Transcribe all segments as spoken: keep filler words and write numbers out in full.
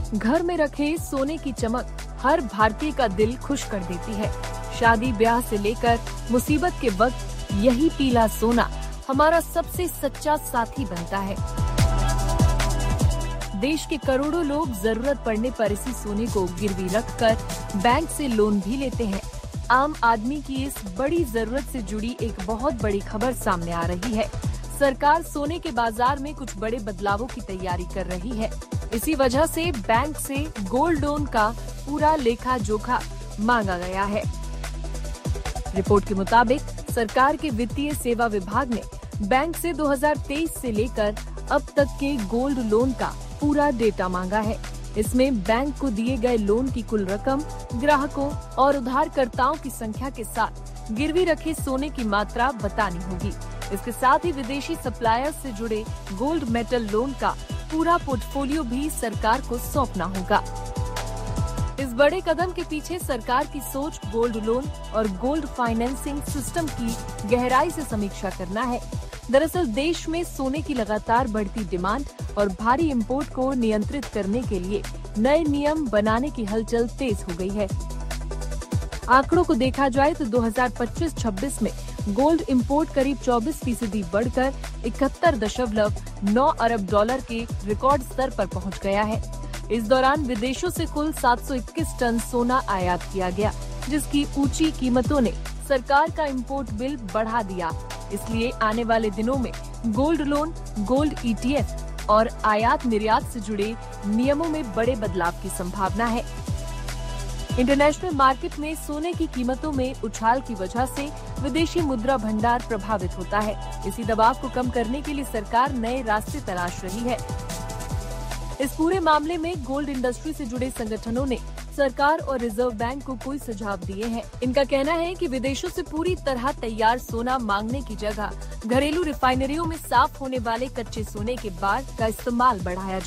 घर में रखे सोने की चमक हर भारतीय का दिल खुश कर देती है। शादी ब्याह से लेकर मुसीबत के वक्त यही पीला सोना हमारा सबसे सच्चा साथी बनता है। देश के करोड़ों लोग जरूरत पड़ने पर इसी सोने को गिरवी रखकर बैंक से लोन भी लेते हैं। आम आदमी की इस बड़ी जरूरत से जुड़ी एक बहुत बड़ी खबर सामने आ रही है। सरकार सोने के बाजार में कुछ बड़े बदलावों की तैयारी कर रही है। इसी वजह से बैंक से गोल्ड लोन का पूरा लेखा जोखा मांगा गया है। रिपोर्ट के मुताबिक सरकार के वित्तीय सेवा विभाग ने बैंक से दो हज़ार तेईस से लेकर अब तक के गोल्ड लोन का पूरा डेटा मांगा है। इसमें बैंक को दिए गए लोन की कुल रकम, ग्राहकों और उधारकर्ताओं की संख्या के साथ गिरवी रखे सोने की मात्रा बतानी होगी। इसके साथ ही विदेशी सप्लायर्स से जुड़े गोल्ड मेटल लोन का पूरा पोर्टफोलियो भी सरकार को सौंपना होगा। इस बड़े कदम के पीछे सरकार की सोच गोल्ड लोन और गोल्ड फाइनेंसिंग सिस्टम की गहराई से समीक्षा करना है। दरअसल देश में सोने की लगातार बढ़ती डिमांड और भारी इंपोर्ट को नियंत्रित करने के लिए नए नियम बनाने की हलचल तेज हो गई है। आंकड़ों को देखा जाए तो दो हज़ार पच्चीस छब्बीस में गोल्ड इंपोर्ट करीब चौबीस फीसदी बढ़कर इकहत्तर दशमलव नौ अरब डॉलर के रिकॉर्ड स्तर पर पहुंच गया है। इस दौरान विदेशों से कुल सात सौ इक्कीस टन सोना आयात किया गया, जिसकी ऊंची कीमतों ने सरकार का इंपोर्ट बिल बढ़ा दिया। इसलिए आने वाले दिनों में gold loan, gold E T F और आयात निर्यात से जुड़े नियमों में बड़े बदलाव की संभावना है। इंटरनेशनल मार्केट में सोने की कीमतों में उछाल की वजह से विदेशी मुद्रा भंडार प्रभावित होता है। इसी दबाव को कम करने के लिए सरकार नए रास्ते तलाश रही है। इस पूरे मामले में गोल्ड इंडस्ट्री से जुड़े संगठनों ने सरकार और रिजर्व बैंक को कोई सुझाव दिए हैं। इनका कहना है कि विदेशों से पूरी तरह तैयार सोना मांगने की जगह घरेलू रिफाइनरियों में साफ होने वाले कच्चे सोने के बार का इस्तेमाल बढ़ाया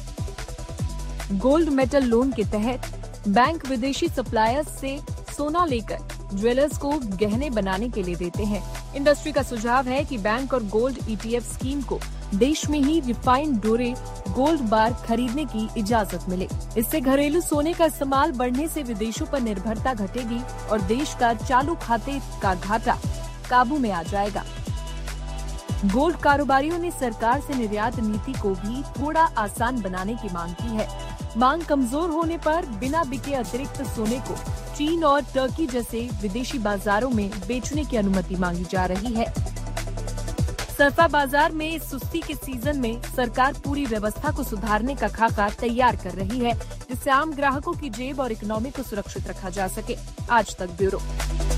जाए। गोल्ड मेटल लोन के तहत बैंक विदेशी सप्लायर्स से सोना लेकर ज्वेलर्स को गहने बनाने के लिए देते हैं। इंडस्ट्री का सुझाव है कि बैंक और gold E T F scheme को देश में ही रिफाइंड डोरे गोल्ड बार खरीदने की इजाजत मिले। इससे घरेलू सोने का इस्तेमाल बढ़ने से विदेशों पर निर्भरता घटेगी और देश का चालू खाते का घाटा काबू में आ जाएगा। गोल्ड कारोबारियों ने सरकार से निर्यात नीति को भी थोड़ा आसान बनाने की मांग की है। मांग कमजोर होने पर बिना बिके अतिरिक्त सोने को चीन और टर्की जैसे विदेशी बाजारों में बेचने की अनुमति मांगी जा रही है। सरफा बाजार में इस सुस्ती के सीजन में सरकार पूरी व्यवस्था को सुधारने का खाका तैयार कर रही है, जिससे आम ग्राहकों की जेब और इकोनॉमी को सुरक्षित रखा जा सके। आज तक ब्यूरो।